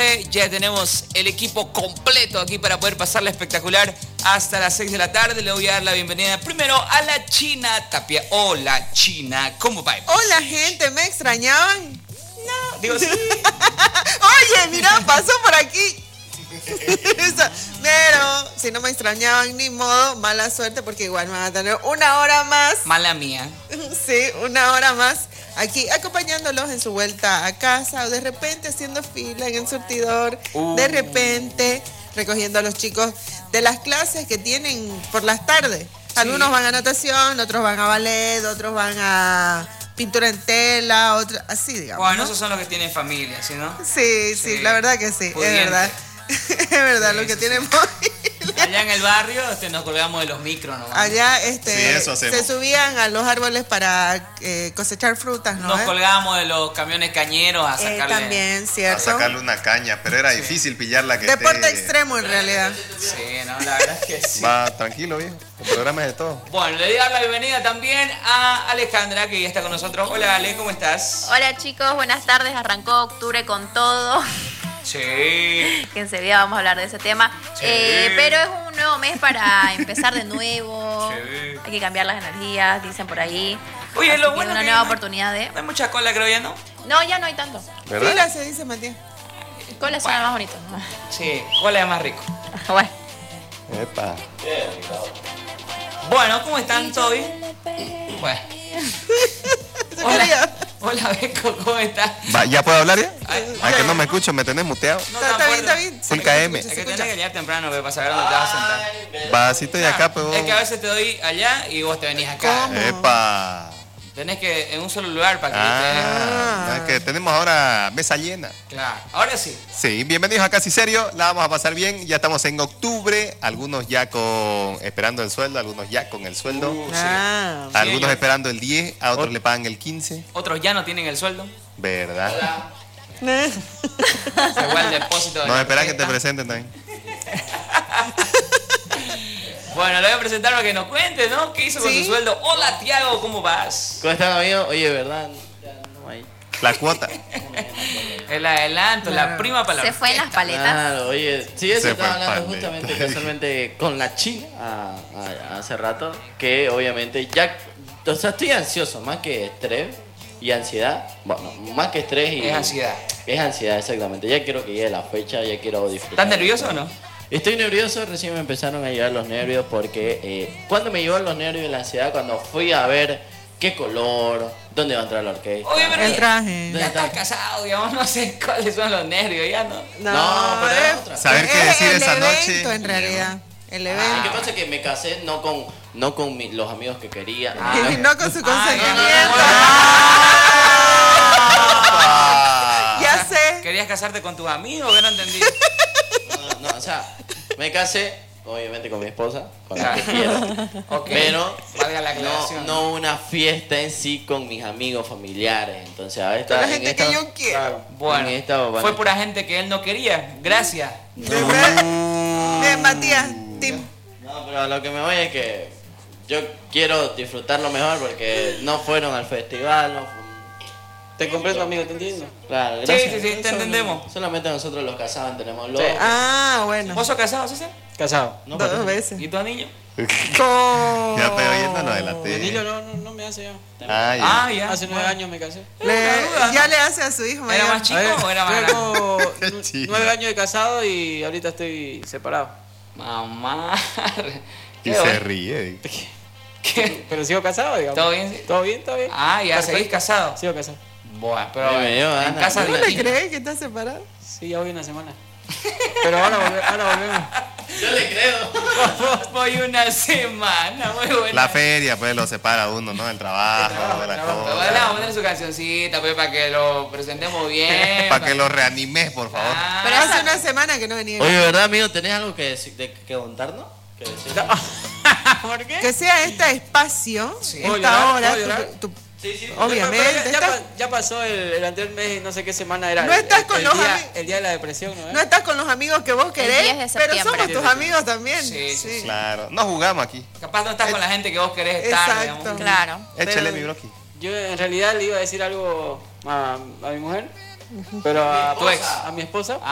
que ya tenemos el equipo completo aquí para poder pasarla espectacular hasta las 6 de la tarde. Le voy a dar la bienvenida primero a la China Tapia. Hola, China, ¿cómo va? Hola, gente, ¿me extrañaban? No, digo sí. Oye, mira, pasó por aquí. Pero si no me extrañaban, ni modo, mala suerte, porque igual me van a tener una hora más. Mala mía. Sí, una hora más aquí acompañándolos en su vuelta a casa, o de repente haciendo fila en el surtidor, de repente recogiendo a los chicos de las clases que tienen por las tardes. Algunos van a natación, otros van a ballet, otros van a pintura en tela, otros así, digamos. Bueno, ¿no? esos son los que tienen familia, ¿sí, no? Sí, la verdad que sí, Pudiente. es verdad. Es verdad, Sí, lo que sí, tienen Allá en el barrio nos colgamos de los micros, ¿no? allá eso hacemos. se subían a los árboles para cosechar frutas, ¿no? Nos colgamos de los camiones cañeros a sacarle. También, A cierto. sacarle una caña, pero era difícil pillarla que Deporte esté... extremo en realidad. Sí, no, la verdad es que sí. Va, tranquilo, viejo. El programa es de todo. Bueno, le doy a dar la bienvenida también a Alejandra, que ya está con nosotros. Hola, Ale, ¿cómo estás? Hola chicos, buenas tardes. Arrancó octubre con todo. Sí. Que enseguida vamos a hablar de ese tema. Sí. Pero es un nuevo mes para empezar de nuevo. Sí. Hay que cambiar las energías, dicen por ahí. Oye, Así lo que bueno una que nueva no- oportunidad de... No hay mucha cola, creo ya, ¿no? No, ya no hay tanto. ¿Verdad? Fila se dice, Matías. Cola suena más bonito. Sí, cola es más rico. Bueno. Epa. Bueno, ¿cómo están? ¿Todo bien? Bueno. Hola, hola, Beco, ¿cómo estás? Va, ¿ya puedo hablar ya? Ay, Aunque no me escucho, me tenés muteado. No Está tan bien, fuerte. está bien. Full Sí, KM. Es que tenés que llegar temprano para saber dónde te vas a sentar. Va, si estoy acá, pero... Es que a veces te doy allá y vos te venís acá. ¿Cómo? Epa. Tenés que en un solo lugar para que Ah, es que tenemos ahora mesa llena. Claro, ahora sí. Sí, bienvenidos a Casi Serio, la vamos a pasar bien, ya estamos en octubre, algunos ya esperando el sueldo, algunos ya con el sueldo, Ah, algunos yo- esperando el 10, a otros le pagan el 15, Otros ya no tienen el sueldo. ¿verdad? Se fue el depósito de No, la espera que te tarjeta. presenten también. Bueno, le voy a presentar para que nos cuente, ¿no? ¿Qué hizo con ¿Sí? su sueldo? Hola, Tiago, ¿cómo vas? ¿Cómo están, amigos? Oye, ¿verdad? Ya no hay. La cuota. El adelanto, la prima para la Se fue en las orquesta. paletas. Claro, oye, sí, eso Se estaba fue hablando paleta. justamente casualmente con la China hace rato, que obviamente ya, o sea, estoy ansioso, más que estrés y ansiedad, bueno, más que estrés y... Es ansiedad. Es ansiedad, exactamente, ya quiero que llegue la fecha, ya quiero disfrutar. ¿Estás nervioso o no? Estoy nervioso, recién me empezaron a llegar los nervios porque cuando me llegaron los nervios y la ansiedad, cuando fui a ver qué color, dónde va a entrar la orquesta. Oye, pero el ya, traje. ya estás casado, digamos, no sé cuáles son los nervios, ya no. No, pero es otra. Saber qué es decir el esa evento, noche. en realidad. El Lo evento. que pasa es que me casé no con los amigos que quería. Y no con su consentimiento. Ah. Ya sé. ¿Querías casarte con tus amigos? Que no entendí. No, o sea, me casé, obviamente con mi esposa, con la Claro. que quiero. Ok. Pero Valga la aclaración. no una fiesta en sí con mis amigos familiares. Entonces, a ver, Con la gente que yo quiero. Bueno, en esta van a- fue pura gente que él no quería. Gracias. Bien, Matías, Tim. No, pero a lo que me voy es que yo quiero disfrutarlo mejor porque no fueron al festival, no fu- Te comprendo, amigo, te entiendo. Claro, Sí, gracias. sí, sí, te entendemos. Solamente nosotros los casados entendemos lo. Ah, bueno. ¿Vos sos casado, César? Casado. No, Dos pero- veces. ¿Y tu anillo? Ya estoy oyendo lo de la El niño tele. no me hace ya. Ah, ya. Ah, ya. Hace 9 años me casé. Ya le hace a su hijo ¿Era mayor. más chico o era más grande? Tengo Chico. 9 años de casado y ahorita estoy separado. Mamá. Y Qué se bueno. ríe. ¿Qué? Pero sigo casado, digamos. ¿Todo bien? Sí? ¿Todo bien? ¿Todo bien? Ah, ya Perfecto. seguís casado. Sigo casado. Bueno, pero Me dio en ganas. casa ¿No le distinta. crees que está separado? Sí, ya voy una semana. Pero ahora volvemos. Yo le creo. Voy una semana, muy buena. La feria, pues, lo separa uno, ¿no? El trabajo, de la Pero bueno, cosa. le vamos a poner su cancioncita, pues, para que lo presentemos bien. Para que lo reanimes, por favor. Ah, Pero hace una semana que no venía. Oye, ¿verdad, amigo? ¿Tenés algo que contarnos? ¿Qué decir? ¿Por qué? Que sea este espacio, Sí. ¿Puedo esta llorar? hora, ¿Puedo llorar? Sí, sí. obviamente. Ya pasó el anterior mes, no sé qué semana era. No estás con los día, amigos. el día de la depresión, ¿no? No estás con los amigos que vos 10 querés, de pero septiembre. somos tus amigos también. Sí, sí, Claro. No jugamos aquí. Capaz no estás con la gente que vos querés estar, Exacto. digamos. Claro. Échale Pero- mi broqui. Yo en realidad le iba a decir algo a mi mujer, pero Tu ex. a mi esposa.